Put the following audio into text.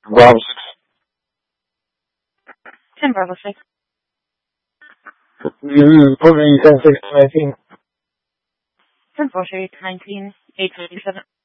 Bravo 10 Bravo 6. Put me 10-6-19. 10 4 8 19 857.